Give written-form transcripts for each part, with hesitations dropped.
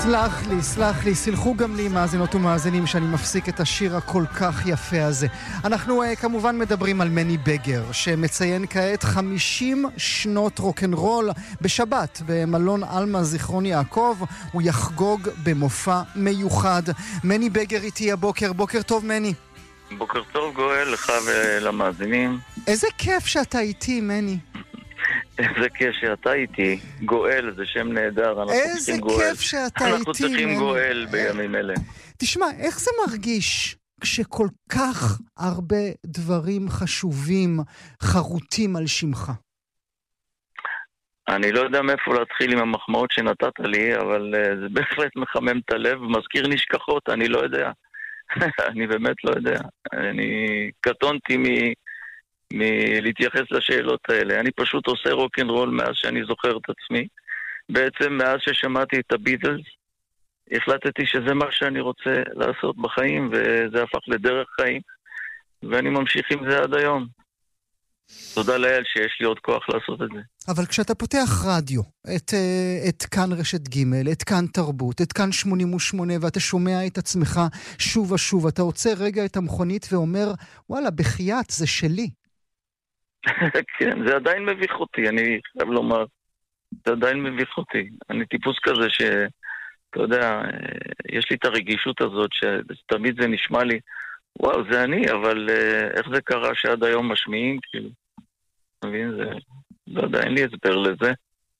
סלח לי, סלחו גם לי מאזינות ומאזינים שאני מפסיק את השיר הכל כך יפה הזה. אנחנו כמובן מדברים על מני בגר, שמציין כעת 50 שנות רוק'נ'רול בשבת במלון אלמה זיכרון יעקב. הוא יחגוג במופע מיוחד. מני בגר איתי הבוקר, בוקר טוב מני. בוקר טוב גואל, לך ולמאזינים. איזה כיף שאתה איתי מני. איזה כיף שאתה איתי. גואל זה שם נהדר. איזה כיף שאתה איתי. אנחנו צריכים גואל בימים אלה. תשמע, איך זה מרגיש כשכל כך הרבה דברים חשובים חרוטים על שמך? אני לא יודע מאיפה להתחיל עם המחמאות שנתת לי, אבל זה בהחלט מחמם את הלב, מזכיר נשכחות, אני לא יודע. אני באמת לא יודע. אני קטונתי מלהתייחס לשאלות האלה. אני פשוט עושה רוק'נ'רול מאז שאני זוכר את עצמי. בעצם מאז ששמעתי את הביטלס, החלטתי שזה מה שאני רוצה לעשות בחיים, וזה הפך לדרך חיים, ואני ממשיך עם זה עד היום. תודה לאל שיש לי עוד כוח לעשות את זה. אבל כשאתה פותח רדיו, את כאן רשת ג', את כאן תרבות, את כאן 88, ואתה שומע את עצמך שוב ושוב, אתה עוצר רגע את המכונית ואומר, וואלה, בחייאת, זה שלי. כן, זה עדיין מביך אותי, אני חייב לומר. זה עדיין מביך אותי. אני טיפוס כזה אתה יודע, יש לי את הרגישות הזאת, שתמיד זה נשמע לי, וואו, זה אני, אבל איך זה קרה שעד היום משמיעים, כאילו, מבין, זה, לא יודע, אין לי הסבר לזה.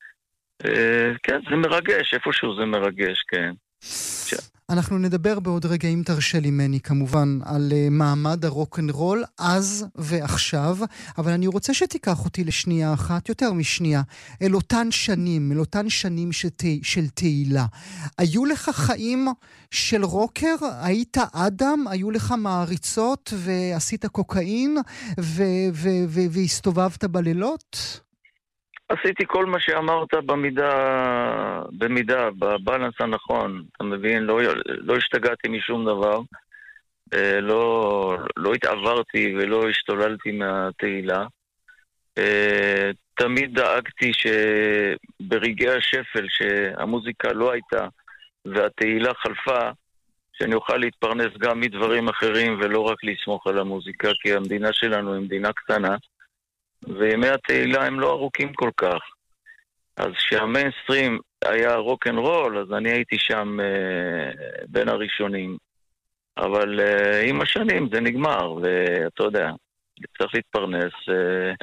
כן, זה מרגש, איפשהו זה מרגש, כן. אנחנו נדבר בעוד רגעים, תרשה לי מני, כמובן, על מעמד הרוק'נ'רול, אז ועכשיו, אבל אני רוצה שתיקח אותי לשנייה אחת, יותר משנייה, אל אותן שנים של תהילה. היו לך חיים של רוקר? היית אדם? היו לך מעריצות ועשית קוקאין והסתובבת בלילות? עשיתי כל מה שאמרת במידה, בבלנס הנכון. אתה מבין, לא השתגעתי משום דבר, לא התעברתי ולא השתוללתי מהתהילה. תמיד דאגתי שברגעי השפל שהמוזיקה לא הייתה והתהילה חלפה, שאני אוכל להתפרנס גם מדברים אחרים ולא רק לסמוך על המוזיקה, כי המדינה שלנו היא מדינה קטנה. וימי התהילה הם לא ארוכים כל כך. אז שהמיינסטרים היה רוק'נ'רול, אז אני הייתי שם בין הראשונים. אבל עם השנים זה נגמר, ואתה יודע, צריך להתפרנס.